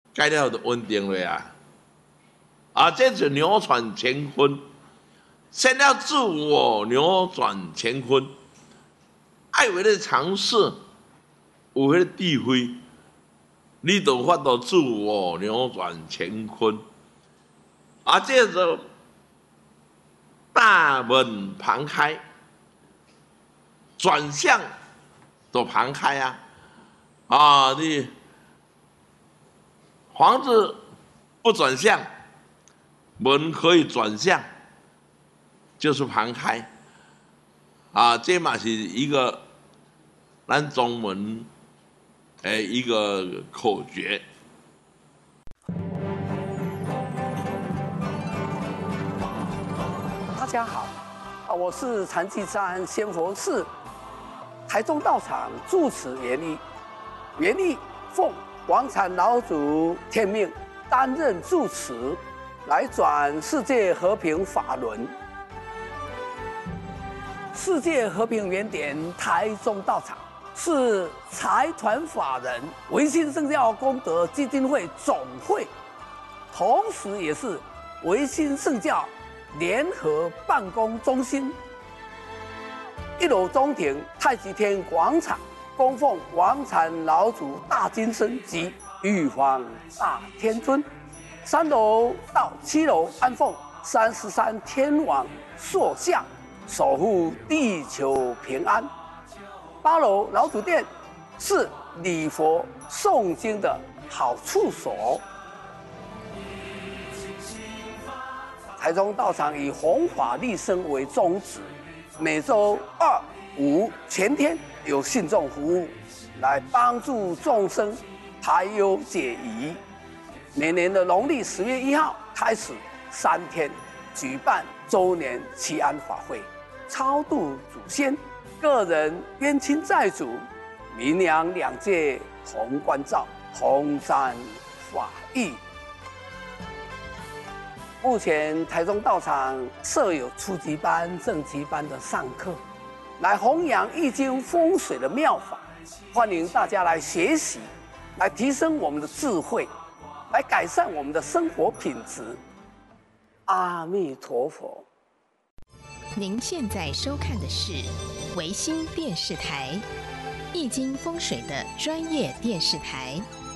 改了就稳定了啊！啊，这是扭转乾坤，先要自我扭转乾坤，爱为了尝试，有迄个智慧，你就法度自我扭转乾坤。啊，这就大门旁开，转向就旁开啊！啊，你房子不转向，门可以转向，就是旁开。啊，这嘛是一个咱中文一个口诀。 大家好，我是禅寂山仙佛寺台中道场住持元义，元义奉广产老祖天命，担任住持，来转世界和平法轮。世界和平原点台中道场是财团法人维新圣教功德基金会总会，同时也是维新圣教联合办公中心。1楼中庭太极天广场供奉广产老祖大金身及玉皇大天尊，3楼到7楼安奉33天王塑像，守护地球平安。8楼老祖殿是礼佛诵经的好处所。台中道场以弘法利生为宗旨，每周2、5全天有信众服务，来帮助众生排忧解疑。每年的农历10月1号开始3天举办周年祈安法会，超度祖先、个人冤亲债主，民阳两界同关照，同沾法益。目前台中道场设有初级班、正级班的上课，来弘扬易经风水的妙法，欢迎大家来学习，来提升我们的智慧，来改善我们的生活品质。阿弥陀佛。 您现在收看的是维新电视台，易经风水的专业电视台。